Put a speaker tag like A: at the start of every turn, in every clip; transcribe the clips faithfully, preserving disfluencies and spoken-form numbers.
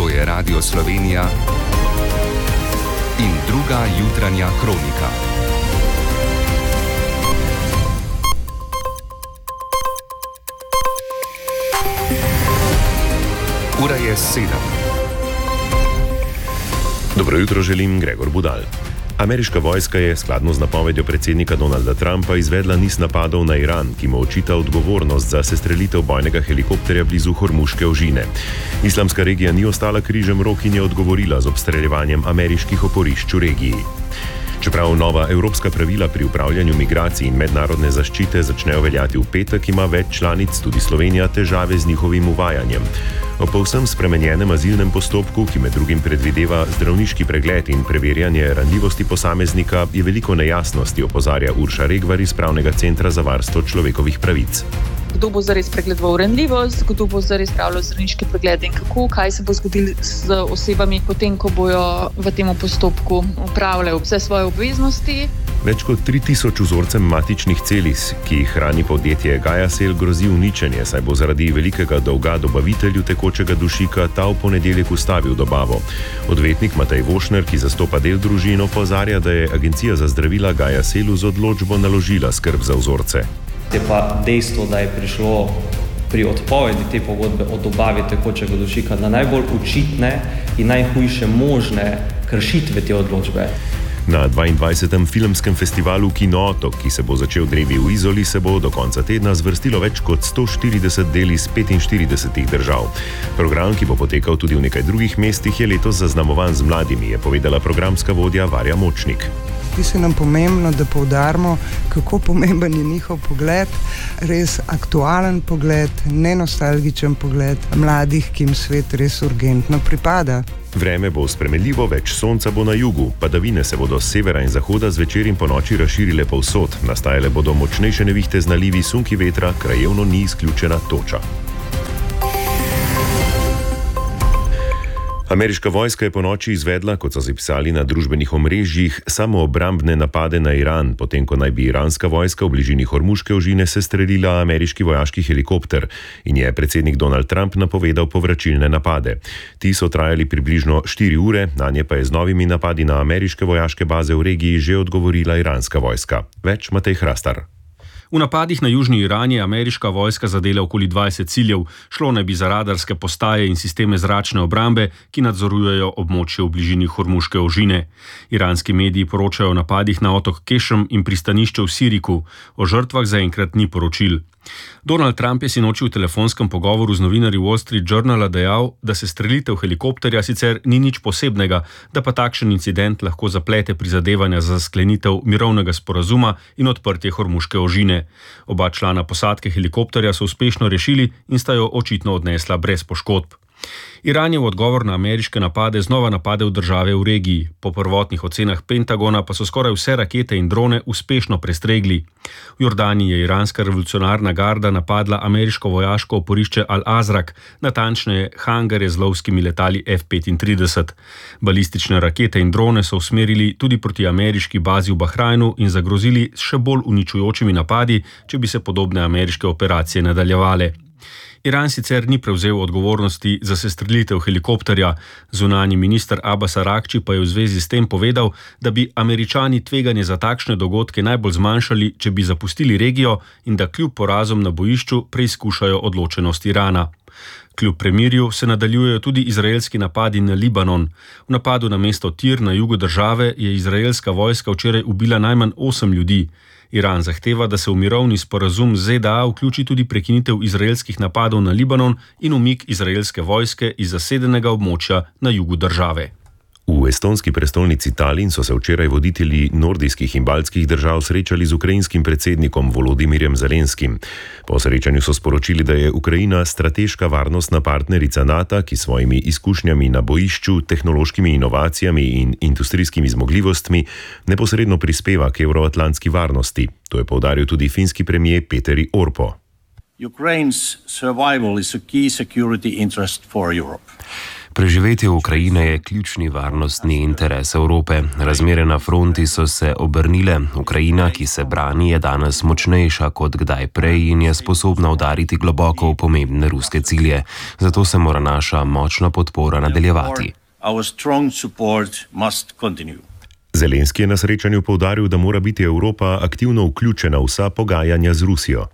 A: To je Radio Slovenija in druga jutranja kronika. Ura je sedem.
B: Dobro jutro želim, Gregor Budal. Ameriška vojska je skladno z napovedjo predsednika Donalda Trumpa izvedla niz napadov na Iran, ki mu očita odgovornost za sestrelitev bojnega helikopterja blizu Hormuške ožine. Islamska regija ni ostala križem rok in je odgovorila z obstreljevanjem ameriških oporišč v regiji. Čeprav nova evropska pravila pri upravljanju migracij in mednarodne zaščite začnejo veljati v petek, ima več članic, tudi Slovenija, težave z njihovim uvajanjem. O povsem spremenjenem azilnem postopku, ki med drugim predvideva zdravniški pregled in preverjanje ranljivosti posameznika, je veliko nejasnosti, opozarja Urša Regvar iz Pravnega centra za varstvo človekovih pravic.
C: Kdo bo zares pregledoval ranljivost, kdo bo zares pravil zdravniški pregled in kako, kaj se bo zgodilo z osebami, potem, ko bojo v tem postopku upravljali vse svoje obveznosti.
B: Več kot tri tisoč vzorcem matičnih celic, ki jih hrani podjetje GaiaCell, grozi uničenje, saj bo zaradi velikega dolga dobavitelju tekočega dušika ta v ponedeljek ustavil dobavo. Odvetnik Matej Vošner, ki zastopa del družin, opozarja, da je agencija za zdravila GaiaCellu z odločbo naložila skrb za vzorce.
D: Je pa dejstvo, da je prišlo pri odpovedi te pogodbe o dobavi tekočega dušika na najbolj očitne in najhujše možne kršitve te odločbe.
B: Na dvaindvajsetem filmskem festivalu Kino Otok, ki se bo začel drevi v Izoli, se bo do konca tedna zvrstilo več kot sto štirideset del iz petinštiridesetih držav. Program, ki bo potekal tudi v nekaj drugih mestih, je letos zaznamovan z mladimi, je povedala programska vodja Varja Močnik.
E: Zdi se nam pomembno, da poudarimo, kako pomemben je njihov pogled, res aktualen pogled, nenostalgičen pogled mladih, ki jim svet res urgentno pripada.
B: Vreme bo spremenljivo, več sonca bo na jugu, padavine se bodo s severa in zahoda zvečer in ponoči razširile povsod, nastajale bodo močnejše nevihte z nalivi, sunki vetra, krajevno ni izključena toča. Ameriška vojska je ponoči izvedla, kot so zapisali na družbenih omrežjih, samoobrambne napade na Iran, potem ko naj bi iranska vojska v bližini Hormuške ožine sestrelila ameriški vojaški helikopter in je predsednik Donald Trump napovedal povračilne napade. Ti so trajali približno štiri ure, nanje pa je z novimi napadi na ameriške vojaške baze v regiji že odgovorila iranska vojska. Več Matej Hrastar.
F: V napadih na južni Iran je ameriška vojska zadela okoli dvajset ciljev, šlo naj bi za radarske postaje in sisteme zračne obrambe, ki nadzorujejo območje v bližini Hormuške ožine. Iranski mediji poročajo o napadih na otok Kešem in pristanišče v Siriku, o žrtvah zaenkrat ni poročil. Donald Trump je sinoči v telefonskem pogovoru z novinarji Wall Street Journala dejal, da se strelitev helikopterja sicer ni nič posebnega, da pa takšen incident lahko zaplete prizadevanja za sklenitev mirovnega sporazuma in odprtje Hormuške ožine. Oba člana posadke helikopterja so uspešno rešili in sta jo očitno odnesla brez poškodb. Iran je v odgovor na ameriške napade znova napadel države v regiji. Po prvotnih ocenah Pentagona pa so skoraj vse rakete in drone uspešno prestregli. V Jordaniji je iranska revolucionarna garda napadla ameriško vojaško oporišče Al-Azraq, natančneje hangarje z lovskimi letali F petintrideset. Balistične rakete in drone so usmerili tudi proti ameriški bazi v Bahrajnu in zagrozili s še bolj uničujočimi napadi, če bi se podobne ameriške operacije nadaljevale. Iran sicer ni prevzel odgovornosti za sestrelitev helikopterja. Zunanji minister Abbas Araqči pa je v zvezi s tem povedal, da bi Američani tveganje za takšne dogodke najbolj zmanjšali, če bi zapustili regijo in da kljub porazom na bojišču preizkušajo odločenost Irana. Kljub premirju se nadaljujejo tudi izraelski napadi na Libanon. V napadu na mesto Tir na jugu države je izraelska vojska včeraj ubila najmanj osem ljudi. Iran zahteva, da se v mirovni sporazum z ZDA vključi tudi prekinitev izraelskih napadov na Libanon in umik izraelske vojske iz zasedenega območja na jugu države.
B: V estonski prestolnici Tallinn so se včeraj voditelji nordijskih in baltskih držav srečali z ukrajinskim predsednikom Volodimirjem Zelenskim. Po srečanju so sporočili, da je Ukrajina strateška varnostna partnerica NATO, ki s svojimi izkušnjami na bojišču, tehnološkimi inovacijami in industrijskimi zmogljivostmi neposredno prispeva k evroatlantski varnosti. To je poudaril tudi finski premier Petteri Orpo.
G: Ukraine's survival is a key security interest for Europe. Preživetje Ukrajine je ključni varnostni interes Evrope. Razmere na fronti so se obrnile. Ukrajina, ki se brani, je danes močnejša kot kdaj prej in je sposobna udariti globoko v pomembne ruske cilje. Zato se mora naša močna podpora nadaljevati.
B: Zelenski je na srečanju poudaril, da mora biti Evropa aktivno vključena v vsa pogajanja z Rusijo.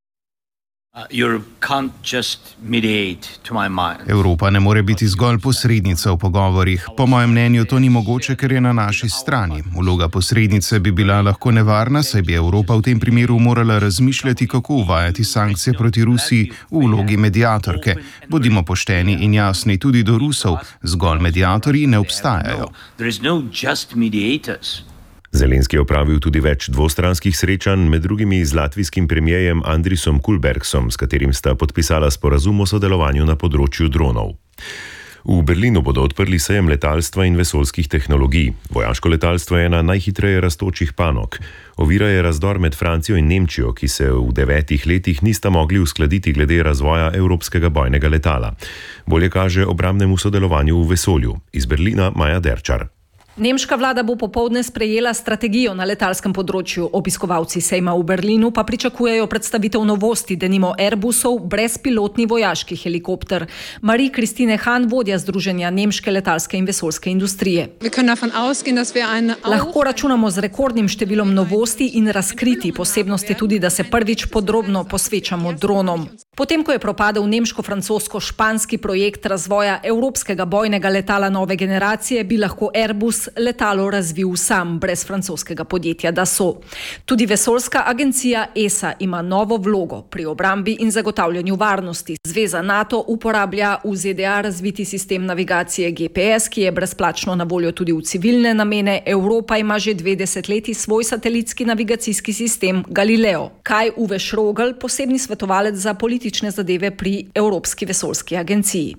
H: Evropa ne more biti zgolj posrednica v pogovorih. Po mojem mnenju to ni mogoče, ker je na naši strani. Vloga posrednice bi bila lahko nevarna, saj bi Evropa v tem primeru morala razmišljati, kako uvajati sankcije proti Rusiji v vlogi mediatorke. Bodimo pošteni in jasni tudi do Rusov, zgolj mediatorji ne obstajajo.
B: Zelenski je opravil tudi več dvostranskih srečanj, med drugimi z latvijskim premierjem Andrisom Kulbergsom, s katerim sta podpisala sporazum o sodelovanju na področju dronov. V Berlinu bodo odprli sejem letalstva in vesoljskih tehnologij. Vojaško letalstvo je ena najhitreje rastočih panog. Ovira je razdor med Francijo in Nemčijo, ki se v devetih letih nista mogli uskladiti glede razvoja evropskega bojnega letala. Bolje kaže obrambnemu sodelovanju v vesolju. Iz Berlina Maja Derčar.
I: Nemška vlada bo popoldne sprejela strategijo na letalskem področju. Obiskovalci sejma v Berlinu pa pričakujejo predstavitev novosti, denimo Airbusov brezpilotni vojaški helikopter. Marie-Christine Hahn, vodja Združenja nemške letalske in vesoljske industrije. Lahko računamo z rekordnim številom novosti in razkriti, posebnost je tudi, da se prvič podrobno posvečamo dronom. Potem, ko je propadel nemško-francosko-španski projekt razvoja evropskega bojnega letala nove generacije, bi lahko Airbus letalo razvil sam, brez francoskega podjetja Dassault. Tudi vesoljska agencija E S A ima novo vlogo pri obrambi in zagotavljanju varnosti. Zveza NATO uporablja v Z D A razviti sistem navigacije G P S, ki je brezplačno na voljo tudi v civilne namene. Evropa ima že dve desetletji svoj satelitski navigacijski sistem Galileo. Kaj Uwe Schrögl, posebni svetovalec za politične zadeve pri Evropski vesoljski agenciji.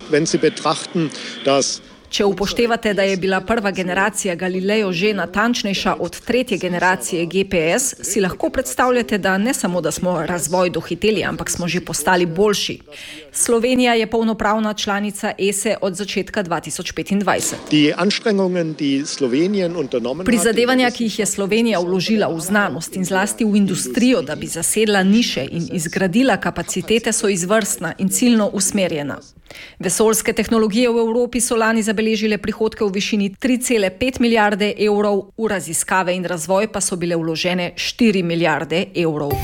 I: Če upoštevate, da je bila prva generacija Galileo že natančnejša od tretje generacije G P S, si lahko predstavljate, da ne samo, da smo razvoj dohiteli, ampak smo že postali boljši. Slovenija je polnopravna članica E S E od začetka dva tisoč petindvajset. Prizadevanja, ki jih je Slovenija vložila v znanost in zlasti v industrijo, da bi zasedla niše in izgradila kapacitete, so izvrstna in ciljno usmerjena. Vesoljske tehnologije v Evropi so lani zabeležile prihodke v višini tri cele pet milijarde evrov, v raziskave in razvoj pa so bile vložene štiri milijarde evrov.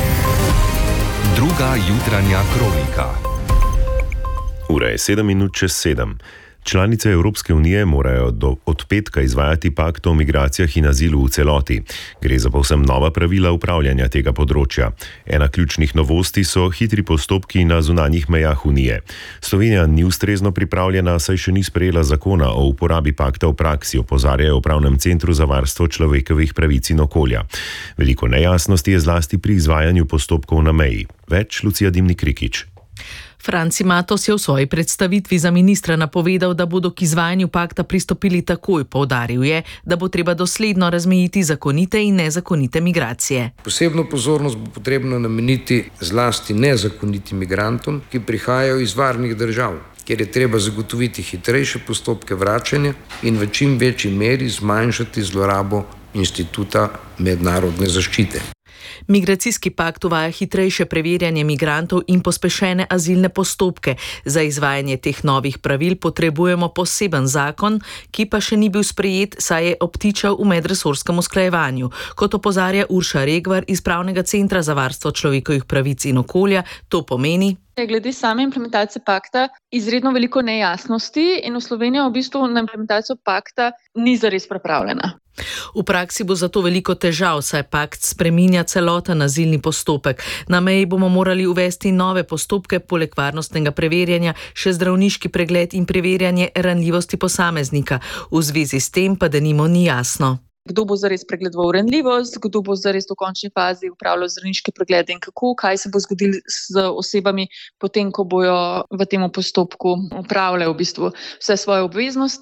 A: Druga jutranja kronika.
B: Ura je sedem minut čez sedem. Članice Evropske unije morajo do, od petka izvajati pakt o migracijah in azilu v celoti. Gre za povsem nova pravila upravljanja tega področja. Ena ključnih novosti so hitri postopki na zunanjih mejah unije. Slovenija ni ustrezno pripravljena, saj še ni sprejela zakona o uporabi pakta v praksi, opozarjajo v Upravnem centru za varstvo človekovih pravic in okolja. Veliko nejasnosti je zlasti pri izvajanju postopkov na meji. Več Lucija Dimnik-Rikić.
J: Franci Matos je v svoji predstavitvi za ministra napovedal, da bodo k izvajanju pakta pristopili takoj. Poudaril je, da bo treba dosledno razmejiti zakonite in nezakonite migracije.
K: Posebno pozornost bo potrebno nameniti zlasti nezakonitim migrantom, ki prihajajo iz varnih držav, kjer je treba zagotoviti hitrejše postopke vračanja in v čim večji meri zmanjšati zlorabo instituta mednarodne zaščite.
J: Migracijski pakt uvaja hitrejše preverjanje migrantov in pospešene azilne postopke. Za izvajanje teh novih pravil potrebujemo poseben zakon, ki pa še ni bil sprejet, saj je obtičal v medresorskem usklajevanju. Kot opozarja Urša Regvar iz Pravnega centra za varstvo človekovih pravic in okolja, to pomeni:
C: Glede same implementacije pakta izredno veliko nejasnosti in v Sloveniji v bistvu na implementacijo pakta ni zares pripravljena.
J: V praksi bo zato veliko težav, saj pakt spreminja celoten azilni postopek. Na meji bomo morali uvesti nove postopke, poleg varnostnega preverjanja, še zdravniški pregled in preverjanje ranljivosti posameznika. V zvezi s tem pa denimo ni jasno.
C: Kdo bo zares pregledoval ranljivost, kdo bo zares v končni fazi upravljal zdravniške preglede in kako, kaj se bo zgodilo z osebami potem, ko bojo v tem postopku upravljali v bistvu vse svoje obveznosti.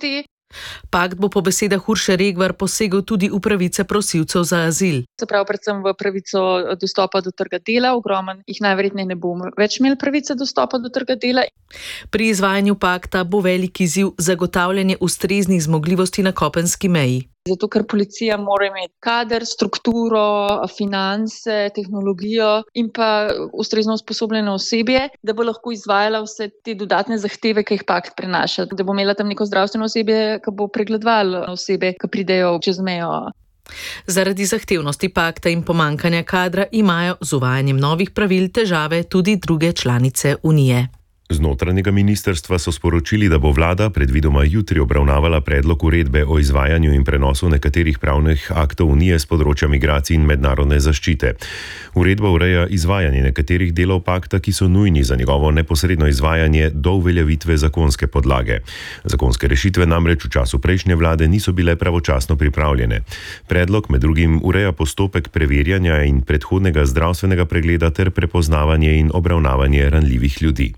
J: Pakt bo po besedah Urše Regvar posegel tudi v pravice prosilcev za azil.
C: Se pravi, predvsem v pravico dostopa do trga dela, ogromen jih najverjetneje ne bomo več imeli pravice dostopa do trga dela.
J: Pri izvajanju pakta bo velik izziv zagotavljanje ustreznih zmogljivosti na kopenski meji.
C: Zato, ker policija mora imeti kader, strukturo, finance, tehnologijo in pa ustrezno usposobljeno osebje, da bo lahko izvajala vse te dodatne zahteve, ki jih pakt prinaša. Da bo imela tam neko zdravstveno osebje, ki bo pregledovalo osebe, ki pridejo čez mejo.
J: Zaradi zahtevnosti pakta in pomankanja kadra imajo z uvajanjem novih pravil težave tudi druge članice Unije.
B: Z notranjega ministrstva so sporočili, da bo vlada predvidoma jutri obravnavala predlog uredbe o izvajanju in prenosu nekaterih pravnih aktov Unije z področja migracij in mednarodne zaščite. Uredba ureja izvajanje nekaterih delov pakta, ki so nujni za njegovo neposredno izvajanje do uveljavitve zakonske podlage. Zakonske rešitve namreč v času prejšnje vlade niso bile pravočasno pripravljene. Predlog med drugim ureja postopek preverjanja in predhodnega zdravstvenega pregleda ter prepoznavanje in obravnavanje ranljivih ljudi.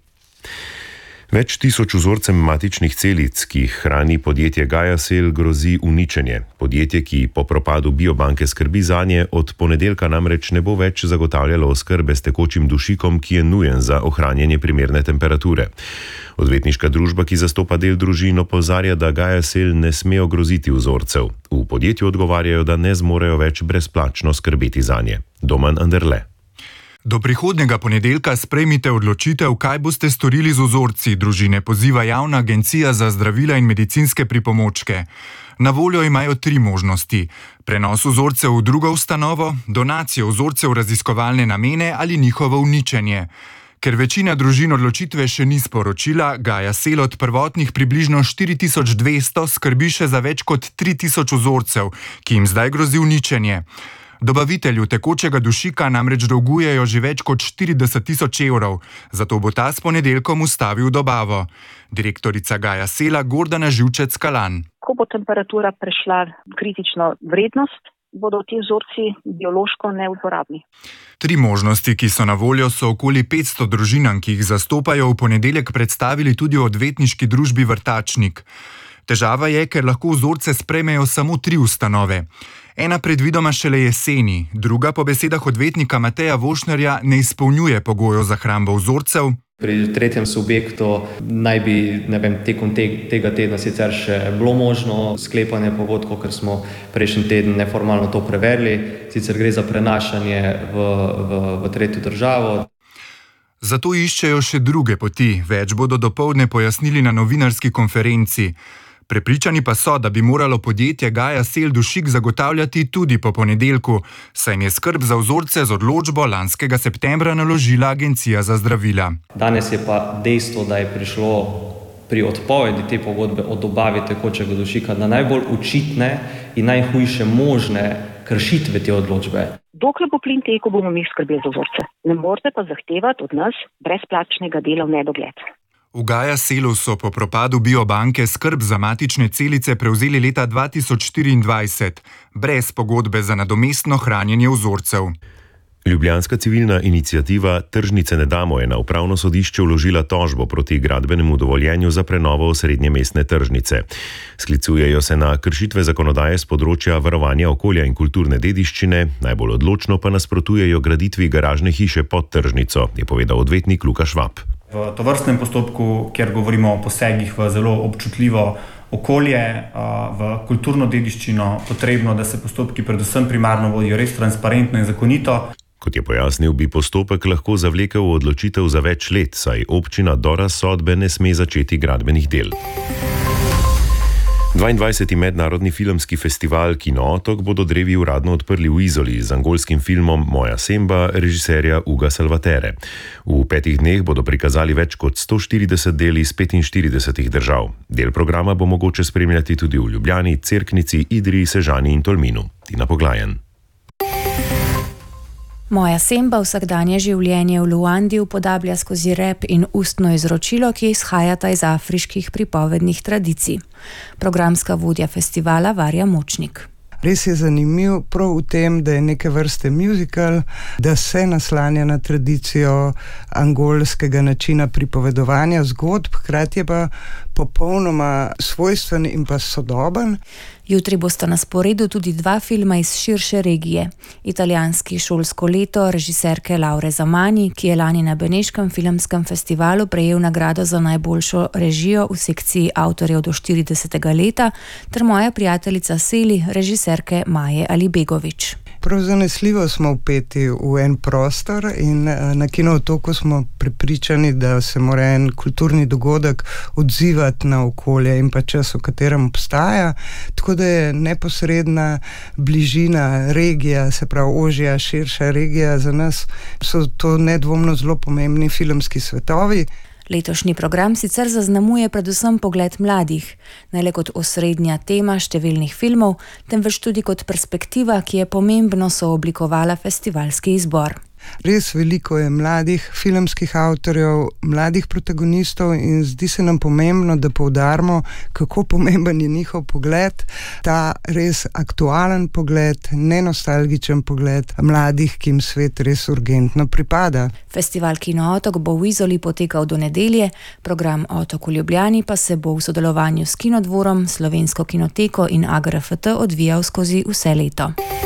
B: Več tisoč vzorcem matičnih celic, ki jih hrani podjetje GaiaCell, grozi uničenje. Podjetje, ki po propadu biobanke skrbi zanje, od ponedeljka namreč ne bo več zagotavljalo oskrbe s tekočim dušikom, ki je nujen za ohranjanje primerne temperature. Odvetniška družba, ki zastopa del družin, opozarja, da GaiaCell ne sme ogroziti vzorcev. V podjetju odgovarjajo, da ne zmorejo več brezplačno skrbeti zanje. Domen Anderle.
L: Do prihodnjega ponedeljka sprejmite odločitev, kaj boste storili z vzorci, družine poziva Javna agencija za zdravila in medicinske pripomočke. Na voljo imajo tri možnosti: prenos vzorcev v drugo ustanovo, donacijo vzorcev v raziskovalne namene ali njihovo uničenje. Ker večina družin odločitve še ni sporočila, GaiaCell od prvotnih približno štiri tisoč dvesto skrbi še za več kot tri tisoč vzorcev, ki jim zdaj grozi uničenje. Dobavitelju tekočega dušika namreč dolgujejo že več kot štirideset tisoč evrov, zato bo ta s ponedeljkom ustavil dobavo. Direktorica GaiaCella Gordana Živčec-Kalan.
M: Ko bo temperatura prešla kritično vrednost, bodo ti vzorci biološko neuporabni.
L: Tri možnosti, ki so na voljo, so okoli petsto družinam, ki jih zastopajo, v ponedeljek predstavili tudi v odvetniški družbi Vrtačnik. Težava je, ker lahko vzorce sprejmejo samo tri ustanove. Ena predvidoma šele jeseni, druga po besedah odvetnika Mateja Vošnerja ne izpolnjuje pogojev za hrambo vzorcev.
D: Pri tretjem subjektu naj bi ne vem, tekom te, tega tedna sicer še bilo možno sklepanje pogodkov, ker smo prejšnji teden neformalno to preverili, sicer gre za prenašanje v, v, v tretjo državo.
L: Zato iščejo še druge poti, več bodo dopoldne pojasnili na novinarski konferenci. Prepričani pa so, da bi moralo podjetje GaiaCell dušik zagotavljati tudi po ponedeljku, saj jim je skrb za vzorce z odločbo lanskega septembra naložila Agencija za zdravila.
D: Danes je pa dejstvo, da je prišlo pri odpovedi te pogodbe o dobavi tekočega dušika na najbolj očitne in najhujše možne kršitve te odločbe.
M: Dokler bo plin tekel, bomo mi skrbeli za vzorce. Ne morete pa zahtevati od nas brezplačnega dela v nedogled.
L: V GaiaCellu so po propadu biobanke skrb za matične celice prevzeli leta dva tisoč štiriindvajset, brez pogodbe za nadomestno hranjenje vzorcev.
B: Ljubljanska civilna iniciativa Tržnice ne damo je na upravno sodišče vložila tožbo proti gradbenemu dovoljenju za prenovo osrednje mestne tržnice. Sklicujejo se na kršitve zakonodaje z področja varovanja okolja in kulturne dediščine, najbolj odločno pa nasprotujejo graditvi garažne hiše pod tržnico, je povedal odvetnik Luka Švab.
N: V tovrstnem postopku, kjer govorimo o posegih v zelo občutljivo okolje, v kulturno dediščino, potrebno, da se postopki predvsem primarno vodijo res transparentno in zakonito.
B: Kot je pojasnil, bi postopek lahko zavlekel odločitev za več let, saj občina do razsodbe ne sme začeti gradbenih del. dvaindvajseti mednarodni filmski festival Kino Otok bodo drevi uradno odprli v Izoli z angolskim filmom Moja Semba režiserja Uga Salvatere. V petih dneh bodo prikazali več kot sto štirideset del iz petinštiridesetih držav. Del programa bo mogoče spremljati tudi v Ljubljani, Cerknici, Idriji, Sežani in Tolminu. Tina Poglajen.
O: Moja Semba vsakdanje življenje v Luandi upodablja skozi rep in ustno izročilo, ki izhajata iz afriških pripovednih tradicij. Programska vodja festivala Varja Močnik.
E: Res je zanimiv prav v tem, da je neke vrste musical, da se naslanja na tradicijo angolskega načina pripovedovanja zgodb, hkrati je pa popolnoma svojstven in pa sodoben.
O: Jutri bosta na sporedu tudi dva filma iz širše regije. Italijanski Šolsko leto režiserke Laure Zamani, ki je lani na Beneškem filmskem festivalu prejel nagrado za najboljšo režijo v sekciji avtorjev do štiridesetega leta, ter Moja prijateljica Seli režiserke Maje Alibegović.
E: Prav zanesljivo smo vpeti v en prostor in na Kinootoku smo prepričani, da se mora en kulturni dogodek odzivati na okolje in pa čas, v katerem obstaja, tako da je neposredna bližina regija, se pravi ožja, širša regija za nas, so to nedvomno zelo pomembni filmski svetovi.
O: Letošnji program sicer zaznamuje predvsem pogled mladih, ne le kot osrednja tema številnih filmov, temveč tudi kot perspektiva, ki je pomembno sooblikovala festivalski izbor.
E: Res veliko je mladih filmskih avtorjev, mladih protagonistov in zdi se nam pomembno, da poudarimo, kako pomemben je njihov pogled, ta res aktualen pogled, nenostalgičen pogled mladih, ki jim svet res urgentno pripada.
O: Festival Kinootok bo v Izoli potekal do nedelje, program Otok v Ljubljani pa se bo v sodelovanju s Kinodvorom, Slovensko kinoteko in A G R F T odvijal skozi vse leto.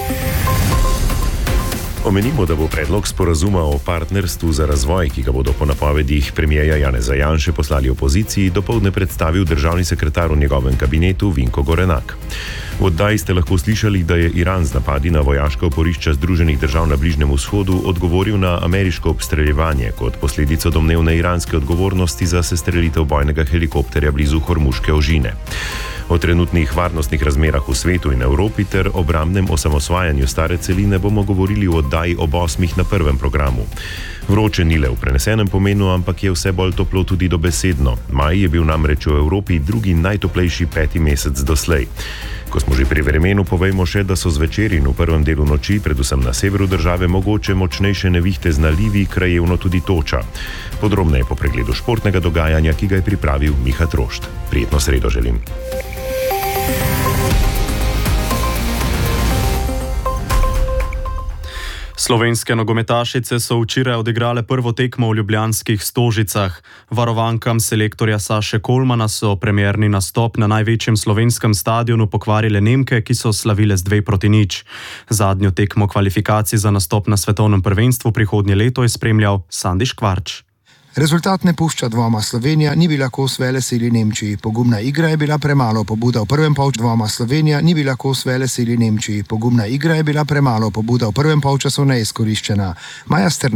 B: Omenimo, da bo predlog sporazuma o partnerstvu za razvoj, ki ga bodo po napovedih premierja Janeza Janše poslali opoziciji, dopoldne predstavil državni sekretar v njegovem kabinetu Vinko Gorenak. V oddaji ste lahko slišali, da je Iran z napadi na vojaška oporišča Združenih držav na Bližnjem vzhodu odgovoril na ameriško obstreljevanje kot posledico domnevne iranske odgovornosti za sestrelitev bojnega helikopterja blizu Hormuške ožine. O trenutnih varnostnih razmerah v svetu in Evropi ter obrambnem osamosvajanju stare celine bomo govorili v oddaji ob osmih na prvem programu. Vroče ni le v prenesenem pomenu, ampak je vse bolj toplo tudi dobesedno. Maj je bil namreč v Evropi drugi najtoplejši peti mesec doslej. Ko smo že pri vremenu, povejmo še, da so zvečer in v prvem delu noči, predvsem na severu države, mogoče močnejše nevihte z nalivi, krajevno tudi toča. Podrobneje po pregledu športnega dogajanja, ki ga je pripravil Miha Trošt. Prijetno sredo želim.
P: Slovenske nogometašice so včeraj odigrale prvo tekmo v ljubljanskih Stožicah. Varovankam selektorja Saše Kolmana so premierni nastop na največjem slovenskem stadionu pokvarile Nemke, ki so slavile z dve proti nič. Zadnjo tekmo kvalifikacij za nastop na svetovnem prvenstvu prihodnje leto je spremljal Sandi Škvarč.
Q: Rezultat ne pušča dvoma. Slovenija ni bila kos velesili Nemčiji. Pogumna igra je bila premalo pobuda v prvem polčasu. Dvoma Slovenija ni bila kos velesili Nemčiji. Pogumna igra je bila premalo pobuda v prvem polčasu neizkoriščena. Maja Stern